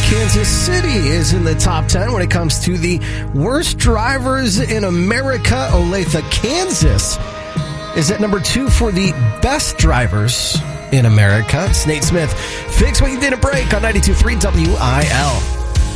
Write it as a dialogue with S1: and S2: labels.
S1: Kansas City is in the top 10 when it comes to the worst drivers in America. Olathe, Kansas is at number 2 for the best drivers in America. It's Nate Smith. Fix What You Didn't Break on 92.3 WIL.